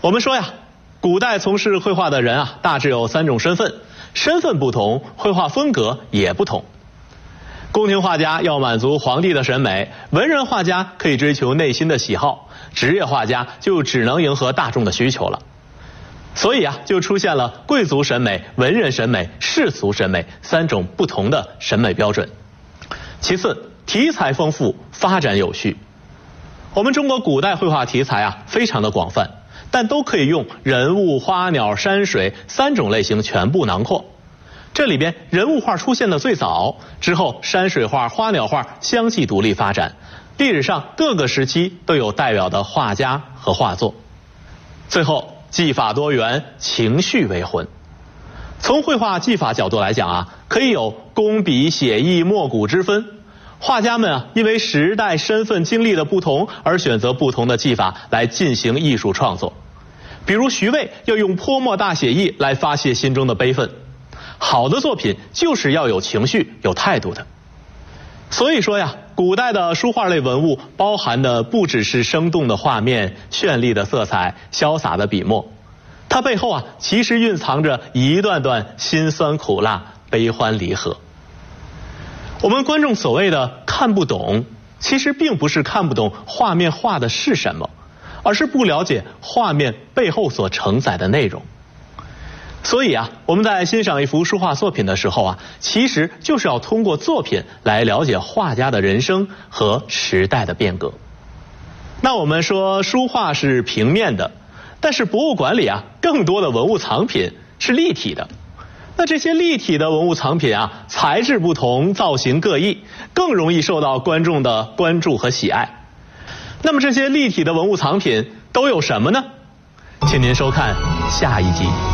我们说呀，古代从事绘画的人啊，大致有3种身份，身份不同，绘画风格也不同。宫廷画家要满足皇帝的审美，文人画家可以追求内心的喜好，职业画家就只能迎合大众的需求了。所以啊，就出现了贵族审美、文人审美、世俗审美3种不同的审美标准。其次，题材丰富，发展有序。我们中国古代绘画题材啊，非常的广泛，但都可以用人物、花鸟、山水3种类型全部囊括。这里边人物画出现的最早，之后山水画、花鸟画相继独立发展，历史上各个时期都有代表的画家和画作。最后，技法多元，情绪为魂。从绘画技法角度来讲啊，可以有工笔、写意、墨骨之分。画家们啊，因为时代、身份、经历的不同，而选择不同的技法来进行艺术创作。比如徐渭要用泼墨大写意来发泄心中的悲愤。好的作品就是要有情绪、有态度的。所以说呀，古代的书画类文物包含的不只是生动的画面、绚丽的色彩、潇洒的笔墨，它背后啊，其实蕴藏着一段段辛酸苦辣、悲欢离合。我们观众所谓的看不懂，其实并不是看不懂画面画的是什么，而是不了解画面背后所承载的内容。所以啊，我们在欣赏一幅书画作品的时候啊，其实就是要通过作品来了解画家的人生和时代的变革。那我们说书画是平面的，但是博物馆里啊，更多的文物藏品是立体的。那这些立体的文物藏品啊，材质不同，造型各异，更容易受到观众的关注和喜爱。那么这些立体的文物藏品都有什么呢？请您收看下一集。